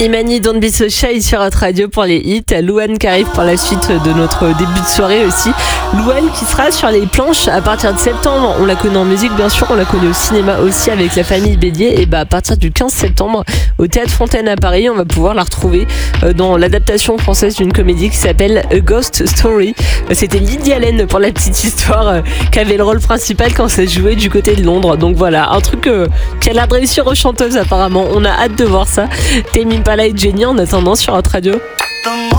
Imani Don't Be So Shy sur notre radio pour les hits. Louane qui arrive pour la suite de notre début de soirée aussi. Louane qui sera sur les planches à partir de septembre. On la connaît en musique bien sûr, on la connaît au cinéma aussi avec la famille Bélier. Et à partir du 15 septembre au Théâtre Fontaine à Paris, on va pouvoir la retrouver dans l'adaptation française d'une comédie qui s'appelle A Ghost Story. C'était Lydie Allen pour la petite histoire qui avait le rôle principal quand ça se jouait du côté de Londres. Donc voilà, un truc qui a l'air de réussir aux chanteuses apparemment. On a hâte de voir ça. Tame Impala et Jenny en attendant sur notre radio.